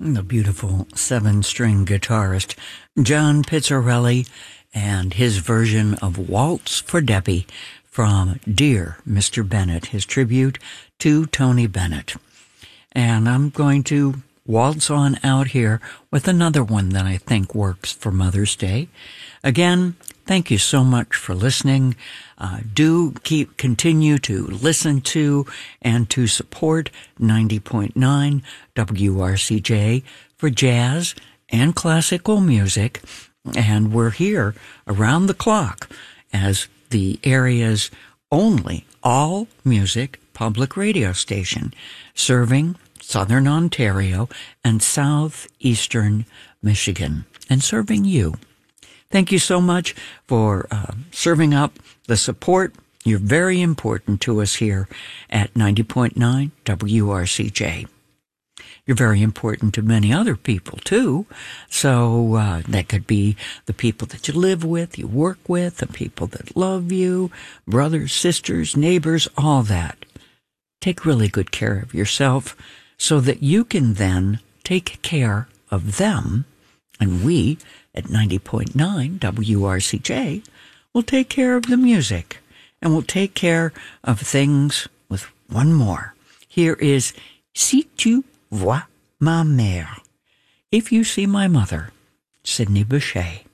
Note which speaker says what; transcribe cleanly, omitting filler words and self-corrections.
Speaker 1: The beautiful seven-string guitarist John Pizzarelli and his version of Waltz for Debbie from Dear Mr. Bennett, his tribute to Tony Bennett. And I'm going to waltz on out here with another one that I think works for Mother's Day. Again, thank you so much for listening. Do continue to listen to and to support 90.9 WRCJ for jazz and classical music. And we're here around the clock as the area's only all-music public radio station, serving Southern Ontario and Southeastern Michigan, and serving you. Thank you so much for serving up the support. You're very important to us here at 90.9 WRCJ. You're very important to many other people, too. So that could be the people that you live with, you work with, the people that love you, brothers, sisters, neighbors, all that. Take really good care of yourself so that you can then take care of them. And we at 90.9 WRCJ will take care of the music. And we'll take care of things with one more. Here is Si Tu Vois Ma Mère. If You See My Mother, Sidney Bechet.